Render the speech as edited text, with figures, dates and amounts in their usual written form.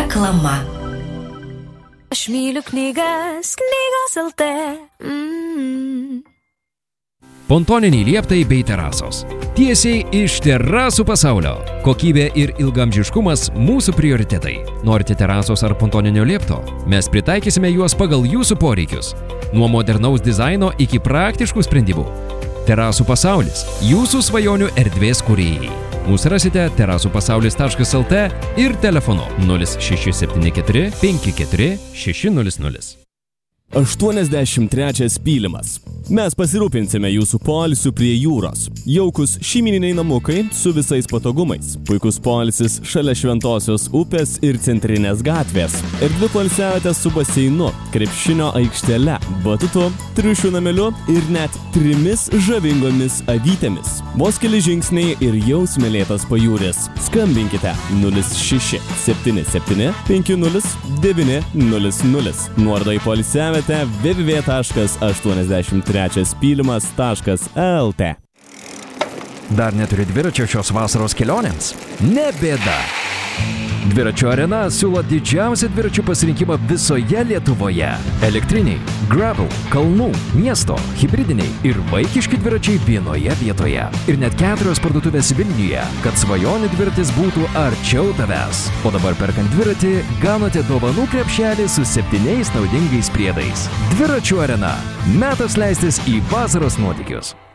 Reklama. Aš myliu knygas, knygos LT. Pontoniniai lieptai bei terasos. Tiesiai iš terasų pasaulio. Kokybė ir ilgamžiškumas mūsų prioritetai. Norite terasos ar pontoninio liepto? Mes pritaikysime juos pagal jūsų poreikius. Nuo modernaus dizaino iki praktiškų sprendimų. Terasų pasaulis – jūsų svajonių erdvės kūrėjai. Mūsų rasite terasupasaulis.lt ir telefonu 0674 54 600. 83 pylimas. Mes pasirūpinsime jūsų poilsiu prie jūros. Jaukus šeimyniniai namukai su visais patogumais. Puikus poilsis šalia Šventosios upės ir centrinės gatvės. Erdvi poilsiavietės su baseinu, krepšinio aikštele, batutu, triušių nameliu ir net 3 žavingomis avytėmis. Vos keli žingsniai ir jau smėlėtas pajūris. Skambinkite 06 77 50 900. Nuoroda į poilsiavietę www.83pylimas.lt. Dar neturi dviračio šios vasaros kelionėms? Ne bėda! Dviračių arena siūlo didžiausią dviračių pasirinkimą visoje Lietuvoje. Elektriniai, gravel, kalnų, miesto, hibridiniai ir vaikiški dviračiai vienoje vietoje. Ir net 4 parduotuvės Vilniuje, kad svajonių dviratis būtų arčiau tavęs. O dabar perkant dviratį, gaunate dovanų krepšelį su 7 naudingais priedais. Dviračių arena. Metas leistis į vasaros nuotykius.